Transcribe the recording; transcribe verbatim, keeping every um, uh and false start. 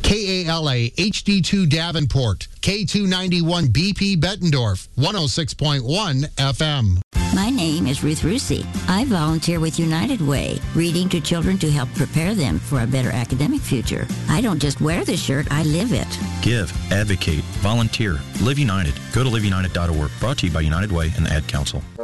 K A L A H D two Davenport, K two ninety-one B P Bettendorf, one oh six point one F M. My name is Ruth Rusi. I volunteer with United Way, reading to children to help prepare them for a better academic future. I don't just wear the shirt, I live it. Give, advocate, volunteer, Live United. Go to live united dot org. Brought to you by United Way and the Ad Council.